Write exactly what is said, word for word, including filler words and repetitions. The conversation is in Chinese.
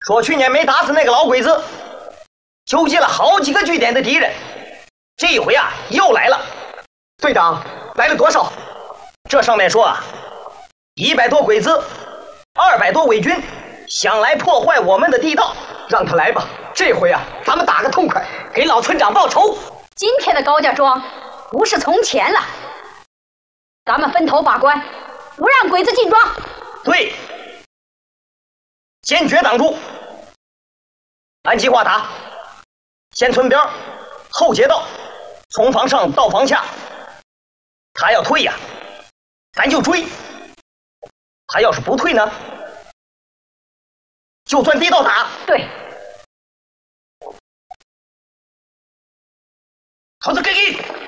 说去年没打死那个老鬼子，纠集了好几个据点的敌人，这一回啊又来了。 队长，来了多少？ 这上面说啊，一百多鬼子，二百多伪军，想来破坏我们的地道。 让他来吧，这回啊，咱们打个痛快，给老村长报仇。 今天的高家庄不是从前了，咱们分头把关，不让鬼子进庄。 对，坚决挡住。按计划打，先村边，后街道，从房上到房下。他要退呀，咱就追；他要是不退呢，就钻地道打。 对。 好的，给给。